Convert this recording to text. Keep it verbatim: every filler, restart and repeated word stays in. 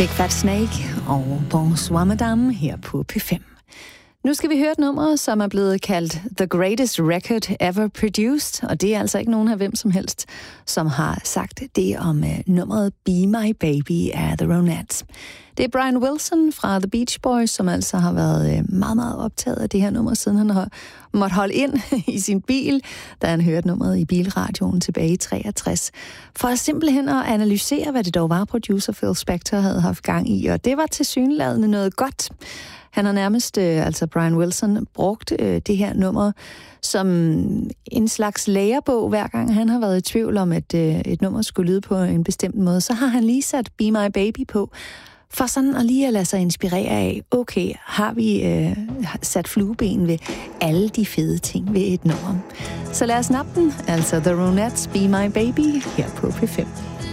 Big Fat Snake og Bonsoir Madame her på P fem. Nu skal vi høre et nummer, som er blevet kaldt The Greatest Record Ever Produced, og det er altså ikke nogen af hvem som helst, som har sagt det om uh, nummeret Be My Baby af The Ronettes. Det er Brian Wilson fra The Beach Boys, som altså har været uh, meget, meget optaget af det her nummer, siden han har måttet holde ind i sin bil, da han hørte nummeret i bilradioen tilbage i treogtres, for simpelthen at analysere, hvad det dog var, producer Phil Spector havde haft gang i, og det var tilsyneladende noget godt. Han har nærmest, øh, altså Brian Wilson, brugt øh, det her nummer som en slags lærebog, hver gang han har været i tvivl om, at øh, et nummer skulle lyde på en bestemt måde. Så har han lige sat Be My Baby på, for sådan at lige at lade sig inspirere af, okay, har vi øh, sat flueben ved alle de fede ting ved et nummer. Så lad os snappe den, altså The Ronettes Be My Baby, her på P fem.